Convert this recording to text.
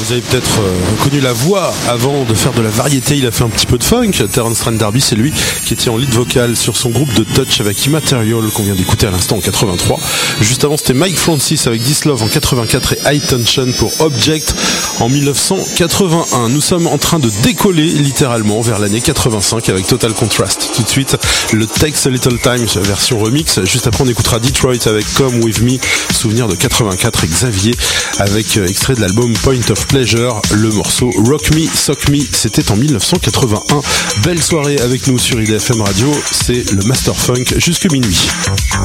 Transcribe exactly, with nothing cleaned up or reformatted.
Vous avez peut-être euh, connu la voix avant de faire de la variété, il a fait un petit peu de funk. Terence Trent D'Arby, c'est lui qui était en lead vocal sur son groupe de Touch avec Immaterial qu'on vient d'écouter à l'instant en quatre-vingt-trois. Juste avant, c'était Mike Francis avec This Love en quatre-vingt-quatre et High Tension pour Object en dix-neuf cent quatre-vingt-un. Nous sommes en train de décoller littéralement vers l'année quatre-vingt-cinq avec Total Contrast. Tout de suite, le Takes a Little Time version remix. Juste après, on écoutera Detroit avec Come With Me, souvenir de quatre-vingt-quatre, et Xavier avec euh, extrait de l'album Point of Pleasure, le morceau Rock Me, Sock Me, c'était en dix-neuf cent quatre-vingt-un. Belle soirée avec nous sur I D F M Radio, c'est le Master Funk jusque minuit.